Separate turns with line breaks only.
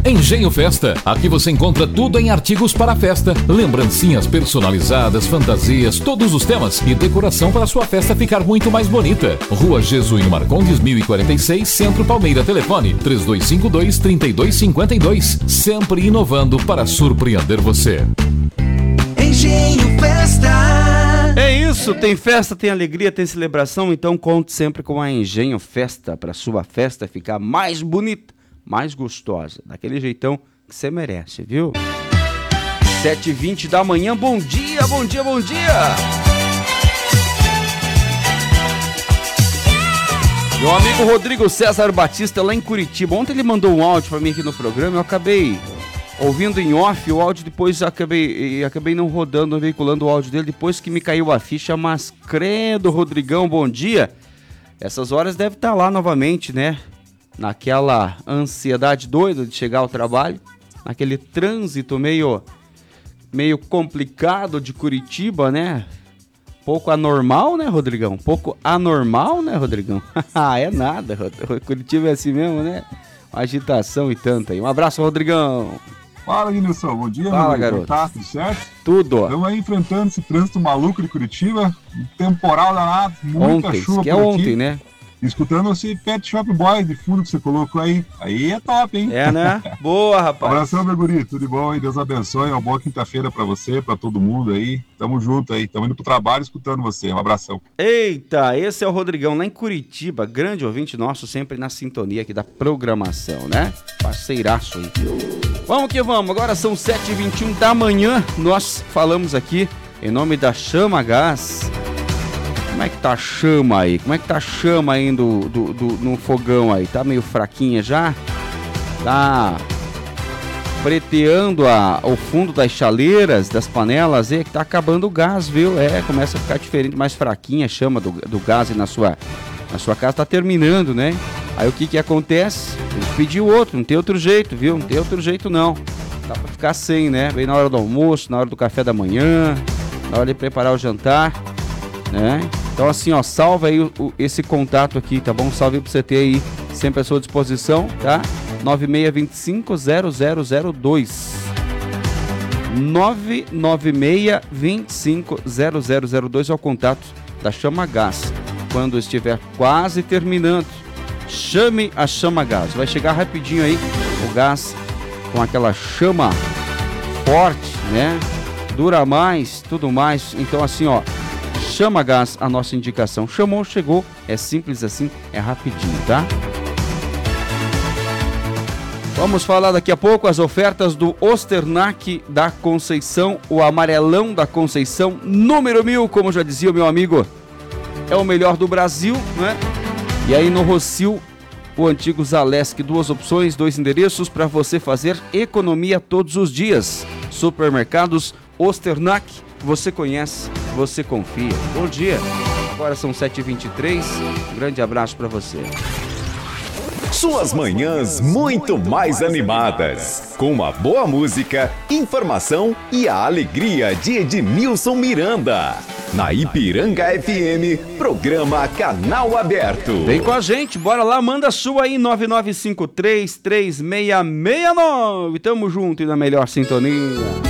Engenho Festa. Aqui você encontra tudo em artigos para festa, lembrancinhas personalizadas, fantasias, todos os temas e decoração para sua festa ficar muito mais bonita. Rua Jesuíno Marcondes, 1046, Centro Palmeira. Telefone 3252-3252. Sempre inovando para surpreender você.
Engenho Festa.
É isso, tem festa, tem alegria, tem celebração, então conte sempre com a Engenho Festa para sua festa ficar mais bonita, mais gostosa, daquele jeitão que você merece, viu? 7h20 da manhã, bom dia, bom dia, bom dia! Meu amigo Rodrigo César Batista lá em Curitiba, ontem ele mandou um áudio para mim aqui no programa, eu acabei ouvindo em off o áudio, depois acabei não rodando, não veiculando o áudio dele, depois que me caiu a ficha, mas credo, Rodrigão, bom dia! Essas horas deve estar lá novamente, né? Naquela ansiedade doida de chegar ao trabalho, naquele trânsito meio complicado de Curitiba, né? Pouco anormal, né, Rodrigão? Pouco anormal, né, Rodrigão? É nada, Curitiba é assim mesmo, né? Uma agitação e tanta aí. Um abraço, Rodrigão!
Fala, Nilson, bom dia.
Fala, garoto.
Tá, tudo certo?
Tudo.
Estamos aí enfrentando esse trânsito maluco de Curitiba, temporal danado, muita
ontem,
chuva
que
por
é
aqui.
Ontem, né?
Escutando esse Pet Shop Boy de fundo que você colocou aí. Aí é top, hein?
É, né? Boa, rapaz.
Abração, meu guri. Tudo de bom aí? Deus abençoe. Uma boa quinta-feira pra você, pra todo mundo aí. Tamo junto aí. Tamo indo pro trabalho escutando você. Um abração.
Eita, esse é o Rodrigão lá em Curitiba. Grande ouvinte nosso, sempre na sintonia aqui da programação, né? Parceiraço aí. Vamos que vamos. Agora são 7h21 da manhã. Nós falamos aqui em nome da Chama Gás. Como é que tá a chama aí? Como é que tá a chama aí no fogão aí? Tá meio fraquinha já? Tá preteando o fundo das chaleiras, das panelas, que tá acabando o gás, viu? Começa a ficar diferente, mais fraquinha a chama do gás aí na sua casa, tá terminando, né? Aí o que acontece? Tem que pedir outro, não tem outro jeito, viu? Não tem outro jeito não. Dá pra ficar sem, né? Vem na hora do almoço, na hora do café da manhã, na hora de preparar o jantar, né? Então assim, ó, salva aí esse contato aqui, tá bom? Salve pra você ter aí, sempre à sua disposição, tá? 9625-0002 99625-0002 é o contato da Chama Gás. Quando estiver quase terminando, chame a Chama Gás. Vai chegar rapidinho aí o gás com aquela chama forte, né? Dura mais, tudo mais. Então assim, ó, Chama Gás, a nossa indicação. Chamou, chegou, é simples assim, é rapidinho, tá? Vamos falar daqui a pouco as ofertas do Osternac da Conceição, o amarelão da Conceição, número 1000, como já dizia o meu amigo, é o melhor do Brasil, né? E aí no Rossio, o antigo Zaleski, 2 opções, 2 endereços para você fazer economia todos os dias. Supermercados Osternac, você conhece, você confia. Bom dia, agora são 7h23, um grande abraço para você.
Suas manhãs muito mais animadas, com uma boa música, informação e a alegria de Ednilson Miranda. Na Ipiranga FM, programa Canal Aberto.
Vem com a gente, bora lá, manda a sua aí, 9953-3669. Tamo junto e na melhor sintonia.